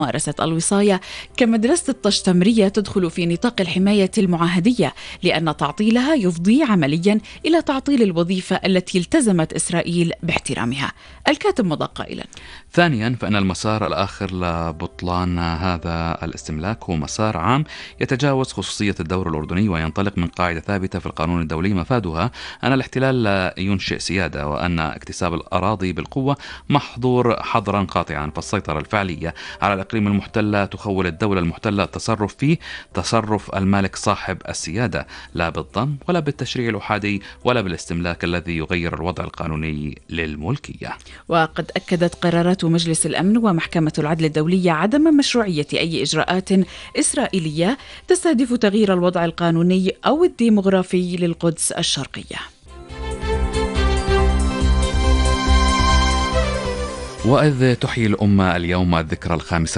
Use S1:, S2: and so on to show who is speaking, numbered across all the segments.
S1: ممارسة الوصاية كمدرسة الطشتمرية تدخل في نطاق الحماية المعاهدية، لأن تعطيلها يفضي عمليا إلى تعطيل الوظيفة التي التزمت إسرائيل باحترامها. الكاتب مضى قائلا:
S2: ثانيا، فإن المسار الآخر لبطلان هذا الاستملاك هو مسار عام يتجاوز خصوصية الدور الأردني وينطلق من قاعدة ثابتة في القانون الدولي مفادها أن الاحتلال لا ينشئ سيادة، وأن اكتساب الأراضي بالقوة محظور حظرا قاطعا، فالسيطرة الفعلية على الإقليم المحتل تخول الدولة المحتلة التصرف فيه تصرف المالك صاحب السيادة، لا بالضم ولا بالتشريع الأحادي ولا بالاستملاك الذي يغير الوضع القانوني للملكية.
S1: وقد أكدت قرارات مجلس الأمن ومحكمة العدل الدولية عدم مشروعية أي إجراءات إسرائيلية تستهدف تغيير الوضع القانوني أو الديمغرافي للقدس الشرقية.
S2: وإذ تحيي الأمة اليوم الذكرى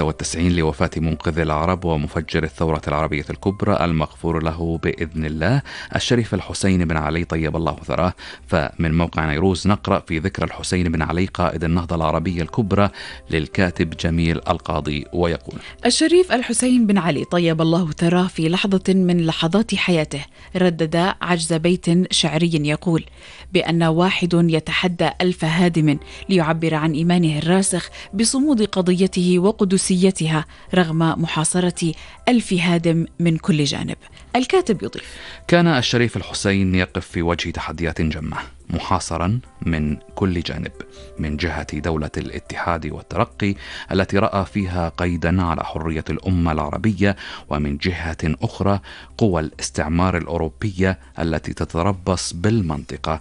S2: 95 لوفاة منقذ العرب ومفجر الثورة العربية الكبرى المغفور له بإذن الله الشريف الحسين بن علي طيب الله ثراه، فمن موقع نيروز نقرأ في ذكرى الحسين بن علي قائد النهضة العربية الكبرى للكاتب جميل القاضي، ويقول:
S1: الشريف الحسين بن علي طيب الله ثراه في لحظة من لحظات حياته ردد عجز بيت شعري يقول بأن واحد يتحدى 1000 هادم ليعبر عن إيمانه الراسخ بصمود قضيته وقدسيتها رغم محاصرة 1000 هادم من كل جانب. الكاتب يضيف:
S2: كان الشريف الحسين يقف في وجه تحديات جمة، محاصرا من كل جانب، من جهة دولة الاتحاد والترقي التي رأى فيها قيدا على حرية الأمة العربية، ومن جهة أخرى قوى الاستعمار الأوروبية التي تتربص بالمنطقة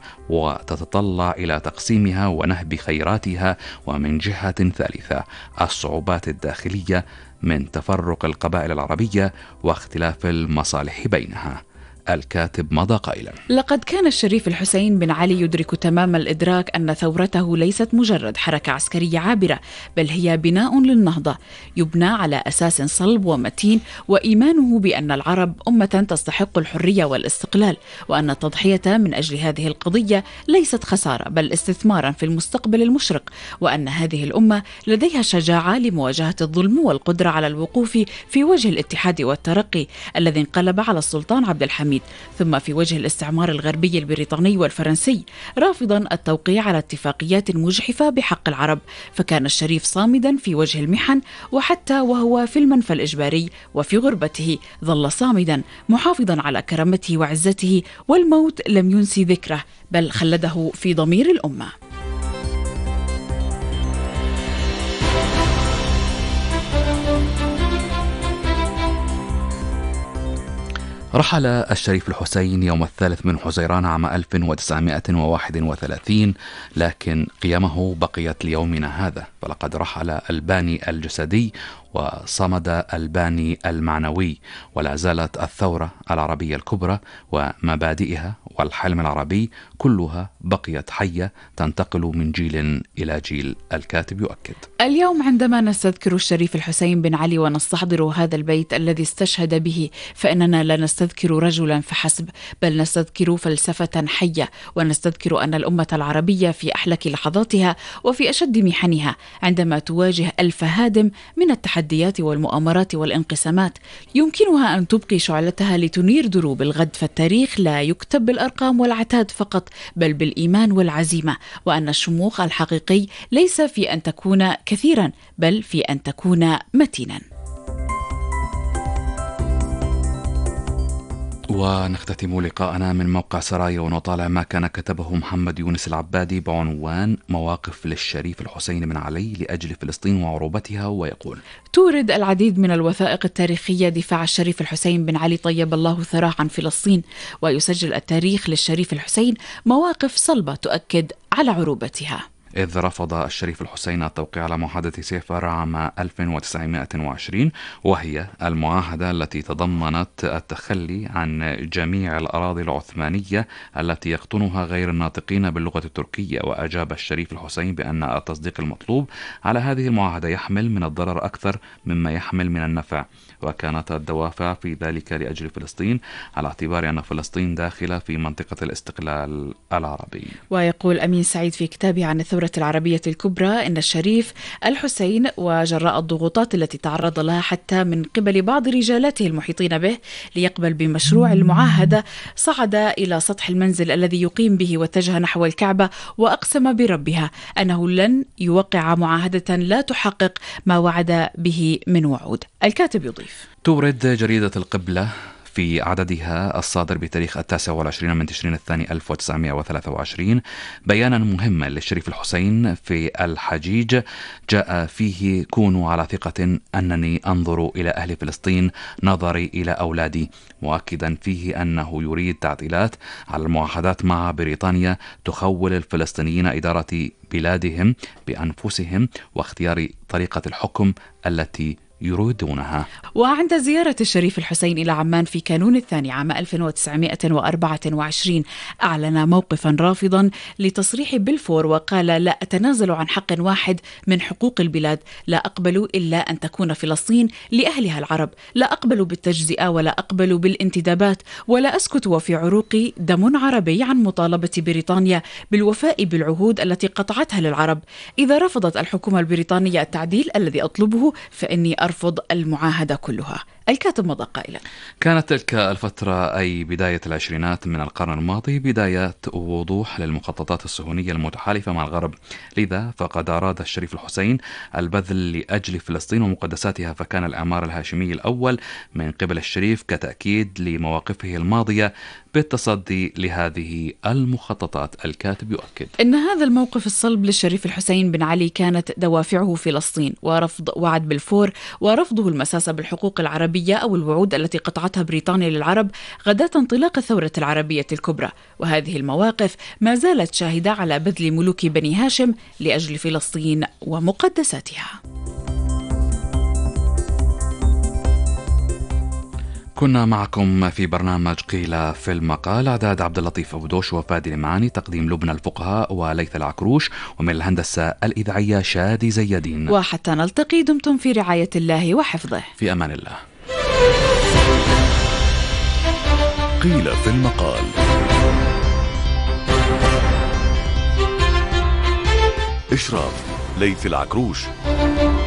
S2: وتتطلع إلى تقسيمها ونهب خيراتها، ومن جهة ثالثة الصعوبات الداخلية من تفرق القبائل العربية واختلاف المصالح بينها. الكاتب مضى قائلا:
S1: لقد كان الشريف الحسين بن علي يدرك تمام الإدراك أن ثورته ليست مجرد حركة عسكرية عابرة، بل هي بناء للنهضة يبنى على أساس صلب ومتين، وإيمانه بأن العرب أمة تستحق الحرية والاستقلال، وأن التضحية من أجل هذه القضية ليست خسارة بل استثمارا في المستقبل المشرق، وأن هذه الأمة لديها شجاعة لمواجهة الظلم والقدرة على الوقوف في وجه الاتحاد والترقي الذي انقلب على السلطان عبد الحميد، ثم في وجه الاستعمار الغربي البريطاني والفرنسي، رافضا التوقيع على اتفاقيات مجحفة بحق العرب. فكان الشريف صامدا في وجه المحن، وحتى وهو في المنفى الإجباري وفي غربته ظل صامدا محافظا على كرامته وعزته، والموت لم ينسي ذكره بل خلده في ضمير الأمة.
S2: رحل الشريف الحسين يوم 3 من حزيران عام 1931، لكن قيمه بقيت ليومنا هذا، فلقد رحل الباني الجسدي وصمد الباني المعنوي، ولا زالت الثورة العربية الكبرى ومبادئها والحلم العربي كلها بقيت حية تنتقل من جيل إلى جيل. الكاتب يؤكد:
S1: اليوم عندما نستذكر الشريف الحسين بن علي ونستحضر هذا البيت الذي استشهد به، فإننا لا نستذكر رجلا فحسب، بل نستذكر فلسفة حية، ونستذكر أن الأمة العربية في أحلك لحظاتها وفي أشد محنها عندما تواجه 1000 هادم من التحديات والمؤامرات والانقسامات، يمكنها أن تبقي شعلتها لتنير دروب الغد. فالتاريخ لا يكتب بالأرقام والعتاد فقط، بل بالإيمان والعزيمة، وأن الشموخ الحقيقي ليس في أن تكون كثيرا بل في أن تكون متينا.
S2: ونختتم لقاءنا من موقع سرايا ونطالع ما كان كتبه محمد يونس العبادي بعنوان مواقف للشريف الحسين بن علي لأجل فلسطين وعروبتها، ويقول:
S1: تورد العديد من الوثائق التاريخية دفاع الشريف الحسين بن علي طيب الله ثراه عن فلسطين، ويسجل التاريخ للشريف الحسين مواقف صلبة تؤكد على عروبتها.
S2: إذ رفض الشريف الحسين التوقيع على معاهدة سيفر عام 1920، وهي المعاهدة التي تضمنت التخلي عن جميع الأراضي العثمانية التي يقطنها غير الناطقين باللغة التركية. وأجاب الشريف الحسين بأن التصديق المطلوب على هذه المعاهدة يحمل من الضرر أكثر مما يحمل من النفع، وكانت الدوافع في ذلك لأجل فلسطين، على اعتبار أن فلسطين داخلة في منطقة الاستقلال العربي.
S1: ويقول أمين سعيد في كتابه عن الثورة الثورة العربية الكبرى إن الشريف الحسين وجراء الضغوطات التي تعرض لها حتى من قبل بعض رجالاته المحيطين به ليقبل بمشروع المعاهدة، صعد إلى سطح المنزل الذي يقيم به واتجه نحو الكعبة وأقسم بربها أنه لن يوقع معاهدة لا تحقق ما وعد به من وعود. الكاتب يضيف:
S2: تورد جريدة القبلة في عددها الصادر بتاريخ 29 من تشرين الثاني 1923 بيانا مهما للشريف الحسين في الحجيج جاء فيه: كونوا على ثقة أنني أنظر إلى أهل فلسطين نظري إلى أولادي، مؤكدا فيه أنه يريد تعديلات على المعاهدات مع بريطانيا تخول الفلسطينيين إدارة بلادهم بأنفسهم واختيار طريقة الحكم التي يريدونها.
S1: وعند زيارة الشريف الحسين إلى عمان في كانون الثاني عام 1924 أعلن موقفا رافضا لتصريح بلفور وقال: لا أتنازل عن حق واحد من حقوق البلاد، لا أقبل إلا أن تكون فلسطين لأهلها العرب، لا أقبل بالتجزئة ولا أقبل بالانتدابات، ولا أسكت وفي عروقي دم عربي عن مطالبة بريطانيا بالوفاء بالعهود التي قطعتها للعرب. إذا رفضت الحكومة البريطانية التعديل الذي أطلبه فإني أرفض المعاهدة كلها. الكاتب مضى قائلا:
S2: كانت تلك الفترة أي بداية العشرينات من القرن الماضي بداية وضوح للمخططات الصهيونية المتحالفة مع الغرب، لذا فقد أراد الشريف الحسين البذل لأجل فلسطين ومقدساتها، فكان الإعمار الهاشمي الأول من قبل الشريف كتأكيد لمواقفه الماضية بالتصدي لهذه المخططات. الكاتب يؤكد
S1: إن هذا الموقف الصلب للشريف الحسين بن علي كانت دوافعه فلسطين ورفض وعد بلفور ورفضه المساس بالحقوق العربية أو الوعود التي قطعتها بريطانيا للعرب غداة انطلاق الثورة العربية الكبرى. وهذه المواقف ما زالت شاهدة على بذل ملوك بني هاشم لأجل فلسطين ومقدساتها.
S2: كنا معكم في برنامج قيل في المقال، إعداد عبد اللطيف أبو دوش وفادي المعاني، تقديم لبنى الفقهاء وليث العكروش، ومن الهندسة الإذاعية شادي زيادين.
S1: وحتى نلتقي دمتم في رعاية الله وحفظه.
S2: في أمان الله.
S3: قيل في المقال. إشراف ليث العكروش.